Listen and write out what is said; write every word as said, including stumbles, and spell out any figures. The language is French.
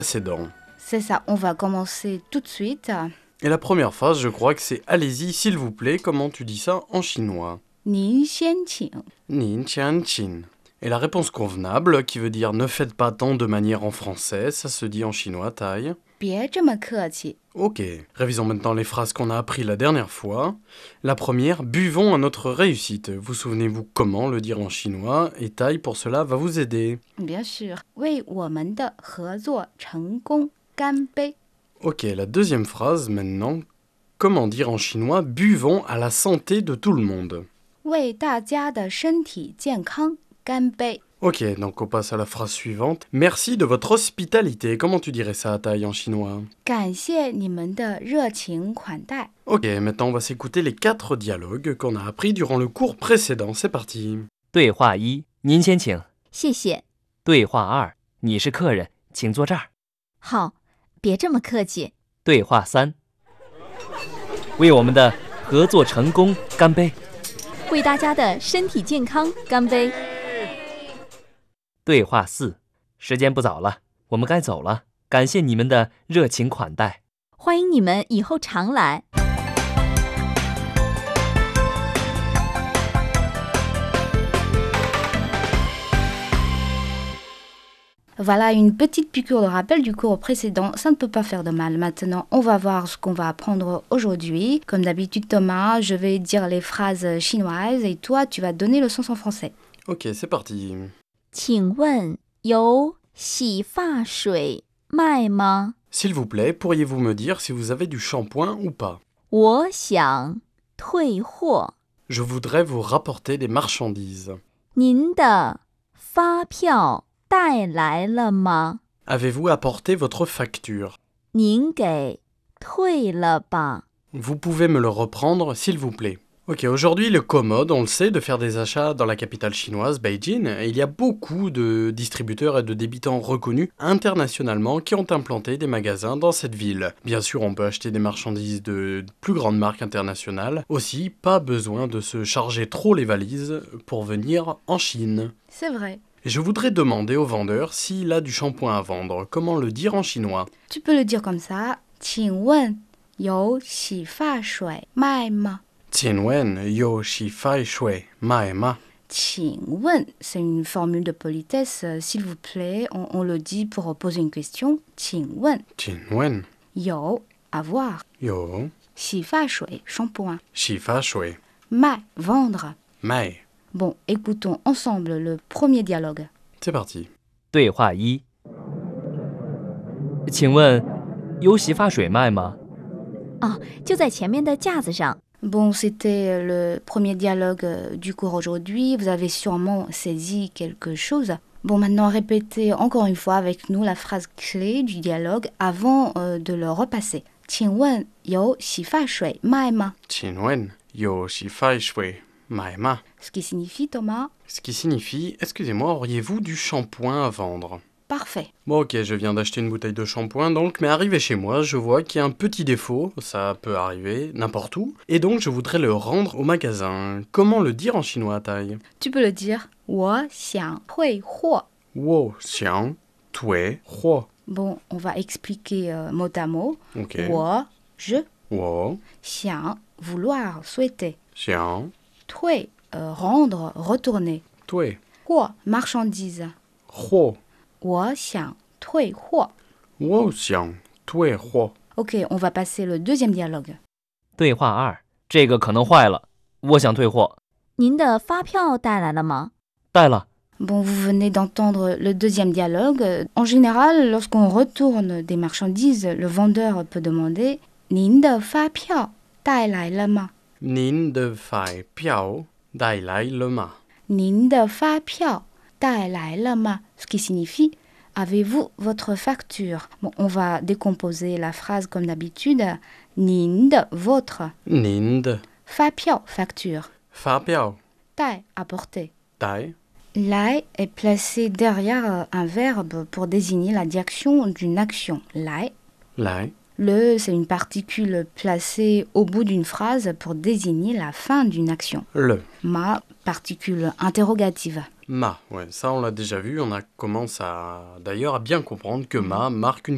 précédent. C'est ça, on va commencer tout de suite. Et la première phrase, je crois que c'est « Allez-y, s'il vous plaît », comment tu dis ça en chinois? 您先请. Nin tian chin. Et la réponse convenable, qui veut dire « Ne faites pas tant de manière en français », ça se dit en chinois, taille. 别这么客气. Ok, révisons maintenant les phrases qu'on a appris la dernière fois. La première, buvons à notre réussite. Vous souvenez-vous comment le dire en chinois? Et taille pour cela va vous aider. Bien sûr. 为我们的合作成功干杯. Ok, la deuxième phrase maintenant. Comment dire en chinois buvons à la santé de tout le monde? 为大家的身体健康干杯. Ok, donc on passe à la phrase suivante. Merci de votre hospitalité. Comment tu dirais ça à taille en chinois? 感谢你们的热情款待. Ok, maintenant on va s'écouter les quatre dialogues qu'on a appris durant le cours précédent. C'est parti. 对话一，您先请。 谢谢。 对话二，你是客人，请坐这儿。 好，别这么客气。 对话三，为我们的合作成功干杯。 为大家的身体健康干杯。 对话四，时间不早了，我们该走了。感谢你们的热情款待。 欢迎你们以后常来。 Voilà une petite piqûre de rappel du cours précédent, ça ne peut pas faire de mal. Maintenant, on va voir ce qu'on va apprendre aujourd'hui. Comme d'habitude, Thomas, je vais dire les phrases chinoises et toi, tu vas donner le sens en français. Ok, c'est parti. 请问有洗发水卖吗？ S'il vous plaît, pourriez-vous me dire si vous avez du shampoing ou pas? 我想退货。 Je voudrais vous rapporter des marchandises. 您的发票带来了吗？ Avez-vous apporté votre facture? 您给退了吧。 Vous pouvez me le reprendre, s'il vous plaît. Ok, aujourd'hui, il est commode, on le sait, de faire des achats dans la capitale chinoise, Beijing. Et il y a beaucoup de distributeurs et de débitants reconnus internationalement qui ont implanté des magasins dans cette ville. Bien sûr, on peut acheter des marchandises de plus grandes marques internationales. Aussi, pas besoin de se charger trop les valises pour venir en Chine. C'est vrai. Et je voudrais demander au vendeur s'il a du shampoing à vendre. Comment le dire en chinois? Tu peux le dire comme ça. 请问有洗发水卖吗？ Tianwen yo shi fai shui mai ma. 请问, c'est une formule de politesse, euh, s'il vous plaît, on, on le dit pour poser une question. 请问 Tianwen 有 avoir, yo 洗发水 shampoing, shi fa shui 卖 vendre. mai. Bon, écoutons ensemble le premier dialogue. C'est parti. 对话一，请问有洗发水卖吗？ 哦，就在前面的架子上。 Bon, c'était le premier dialogue du cours aujourd'hui. Vous avez sûrement saisi quelque chose. Bon, maintenant, répétez encore une fois avec nous la phrase clé du dialogue avant euh, de le repasser. 请问有洗发水卖吗? Tianwen yo shi fai shui mai ma. Ce qui signifie, Thomas, Ce qui signifie, excusez-moi, auriez-vous du shampoing à vendre? parfait. Bon ok, je viens d'acheter une bouteille de shampoing donc, mais arrivé chez moi, je vois qu'il y a un petit défaut, ça peut arriver n'importe où, et donc je voudrais le rendre au magasin. Comment le dire en chinois, taille? Tu peux le dire. 我想退货. Wo xiang tui huo. Bon, on va expliquer euh, mot à mot. Ok. 我, je, Wo 想, vouloir, souhaiter. xiang 退, euh, rendre, retourner. tui 货, marchandise. huo. 我想退货. Wo xiang tui huo. Ok, on va passer le deuxième dialogue. 对话二，这个可能坏了，我想退货。 您的发票带来了吗？ 带了。 Bon, vous venez d'entendre le deuxième dialogue. En général, lorsqu'on retourne des marchandises, le vendeur peut demander « 您的发票带来了吗? Nin de fai piao dai lai le ma. » 您的发票带来了吗? Ce qui signifie « Avez-vous votre facture ?» Bon, on va décomposer la phrase comme d'habitude. « 您的 votre Nin de » 发票 facture. fa piao 带 apporter. dai. Lai est placé derrière un verbe pour désigner la direction d'une action. Lai. Lai. Le, c'est une particule placée au bout d'une phrase pour désigner la fin d'une action. Le. Ma, particule interrogative. Ma, ouais, ça on l'a déjà vu, on a commencé à d'ailleurs à bien comprendre que ma marque une